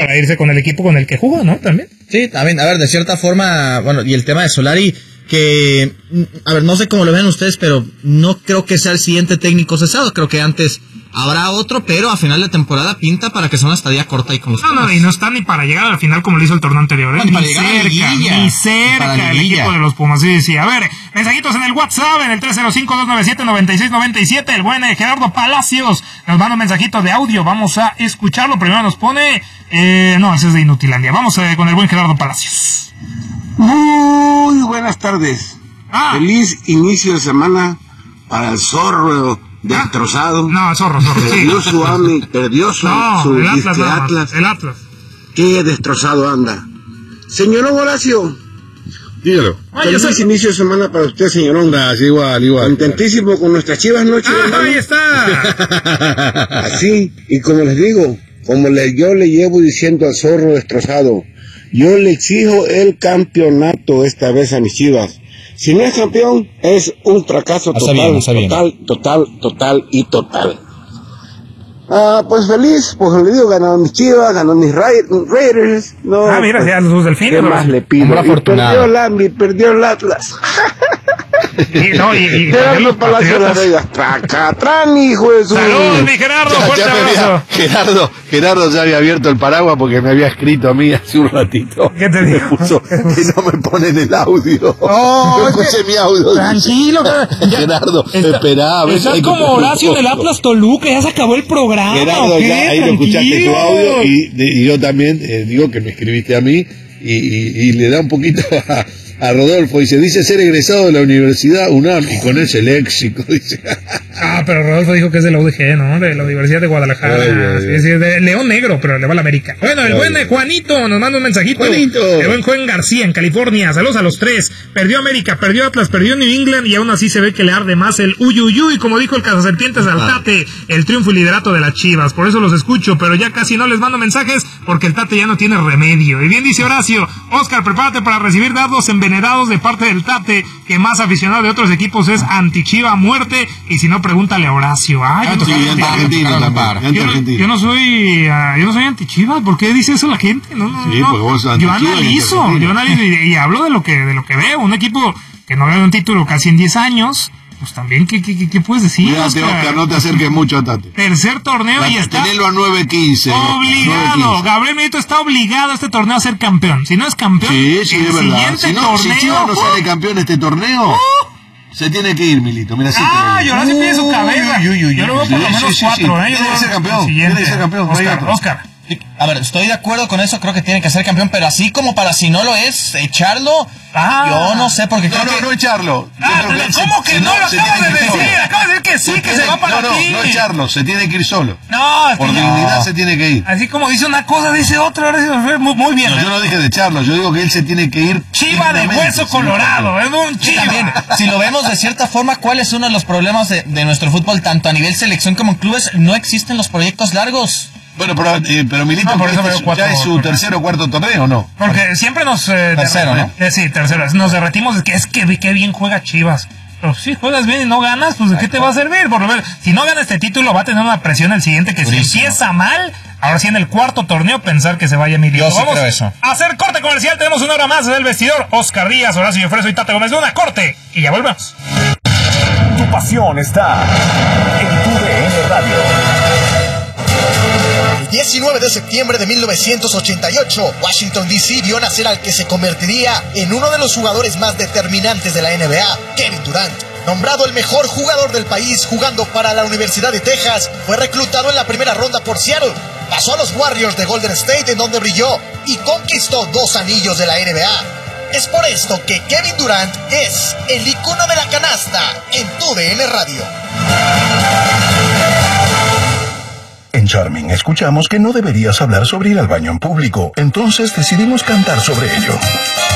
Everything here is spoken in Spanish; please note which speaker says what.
Speaker 1: para irse con el equipo con el que jugó, ¿no? También.
Speaker 2: Sí, también, a ver, de cierta forma, bueno, y el tema de Solari, que, a ver, no sé cómo lo ven ustedes, pero no creo que sea el siguiente técnico cesado, creo que antes habrá otro, pero a final de temporada pinta para que sea una estadía corta y con los
Speaker 1: No, y no está ni para llegar al final como lo hizo el torneo anterior, ¿eh? Ni cerca el equipo de los Pumas. Sí. A ver, mensajitos en el WhatsApp, en el 305-297-9697, el buen Gerardo Palacios nos manda un mensajito de audio, vamos a escucharlo. Primero nos pone, no, ese es de Inutilandia. Vamos con el buen Gerardo Palacios.
Speaker 3: Muy buenas tardes. Feliz inicio de semana para el zorro destrozado.
Speaker 1: No, zorro.
Speaker 3: Perdió su AMI, perdió su
Speaker 1: el Atlas,
Speaker 3: Atlas.
Speaker 1: El Atlas.
Speaker 3: Qué destrozado anda. Señor Horacio.
Speaker 4: Dígalo.
Speaker 3: Feliz inicio de semana para usted, señorón.
Speaker 4: Igual.
Speaker 3: Contentísimo con nuestras Chivas, ¿no, Chivas?
Speaker 1: Ahí está.
Speaker 3: Así, y como les digo, yo le llevo diciendo al zorro destrozado, yo le exijo el campeonato esta vez a mis Chivas. Si no es campeón, es un fracaso total. Pues feliz, pues le digo, ganó mis Chivas, ganó mis Raiders. No,
Speaker 1: mira,
Speaker 3: pues,
Speaker 1: ya los Delfines.
Speaker 3: ¿qué más le pido? Y perdió el Atlas.
Speaker 1: Y
Speaker 3: Gerardo Palacio de las Vegas. Tracatrán, hijo de su...
Speaker 1: Saludos, mi Gerardo, fuerte abrazo.
Speaker 4: Gerardo ya había abierto el paraguas porque me había escrito a mí hace un ratito.
Speaker 1: ¿Qué te dijo?
Speaker 4: Me puso que no me ponen el audio. No escuché mi audio.
Speaker 1: Tranquilo.
Speaker 4: Gerardo, esperá.
Speaker 1: Estás como Horacio del Atlas Toluca, ya se acabó el programa.
Speaker 4: Gerardo, ya ahí lo escuchaste tu audio y yo también digo que me escribiste a mí y le da un poquito a Rodolfo, dice ser egresado de la Universidad UNAM, y con ese léxico, dice.
Speaker 1: Pero Rodolfo dijo que es de la UDG, ¿no? De la Universidad de Guadalajara. Es de León Negro, pero le va a la América. Bueno, el buen Juanito nos manda un mensajito.
Speaker 4: Juanito.
Speaker 1: El buen Juan García en California. Saludos a los tres. Perdió América, perdió Atlas, perdió New England, y aún así se ve que le arde más el uyuyuy, como dijo el cazaserpientes al Tate, el triunfo y liderato de las Chivas. Por eso los escucho, pero ya casi no les mando mensajes porque el Tate ya no tiene remedio. Y bien dice Horacio, Oscar, prepárate para recibir dardos envenenados de parte del Tate, que más aficionado de otros equipos es anti-Chiva a muerte, y si no, pregúntale a Horacio. Yo no soy anti-Chiva. ¿Por qué dice eso la gente? No. Yo analizo y hablo de lo que veo. Un equipo que no gana un título casi en 10 años, pues también, ¿qué puedes decir?
Speaker 4: Cuídate, Oscar, no te acerques mucho a Tate.
Speaker 1: Tercer torneo y está
Speaker 4: tenelo a 9-15.
Speaker 1: obligado. Gabriel Milito está obligado a este torneo a ser campeón. Si no es campeón,
Speaker 4: sí, es verdad. Si Chivas no sale campeón este torneo, se tiene que ir, Milito. Mira,
Speaker 1: Horacio pide su cabeza. Yo lo veo por lo menos 4,
Speaker 4: Tiene que ser campeón. Tiene que ser campeón.
Speaker 1: Oscar.
Speaker 2: A ver, estoy de acuerdo con eso, creo que tiene que ser campeón, pero así como para si no lo es, echarlo, yo no sé, porque
Speaker 4: no echarlo.
Speaker 1: ¿Cómo que no lo acabas de decir? Acabas de decir que sí, que se va para ti.
Speaker 4: No echarlo, se tiene que ir solo.
Speaker 1: Por
Speaker 4: dignidad se tiene que ir.
Speaker 1: Así como dice una cosa, dice otra, muy bien.
Speaker 4: Yo no dije de echarlo, yo digo que él se tiene que ir.
Speaker 1: Chiva de hueso colorado, es un chiva.
Speaker 2: También, si lo vemos de cierta forma, ¿cuál es uno de los problemas de nuestro fútbol, tanto a nivel selección como en clubes? No existen los proyectos largos.
Speaker 4: Bueno, pero Milito,
Speaker 1: por eso
Speaker 4: ¿ya es su tercer o cuarto torneo o no?
Speaker 1: Porque siempre nos...
Speaker 2: tercero, ¿no?
Speaker 1: Sí, tercero. Nos derretimos, es que qué bien juega Chivas. Pero si juegas bien y no ganas, pues ¿de qué te va a servir? Por lo menos, si no gana este título, va a tener una presión el siguiente, que si empieza mal, ahora sí en el cuarto torneo, pensar que se vaya Milito.
Speaker 2: Vamos a
Speaker 1: hacer corte comercial, tenemos una hora más del vestidor. Oscar Díaz, Horacio Freso y Tate Gómez Luna, corte, y ya volvemos.
Speaker 5: Tu pasión está en TUDN Radio.
Speaker 6: El 19 de septiembre de 1988, Washington D.C. vio nacer al que se convertiría en uno de los jugadores más determinantes de la NBA, Kevin Durant. Nombrado el mejor jugador del país jugando para la Universidad de Texas, fue reclutado en la primera ronda por Seattle. Pasó a los Warriors de Golden State, en donde brilló y conquistó 2 anillos de la NBA. Es por esto que Kevin Durant es el icono de la canasta en TUDN Radio.
Speaker 5: En Charming escuchamos que no deberías hablar sobre ir al baño en público, entonces decidimos cantar sobre ello.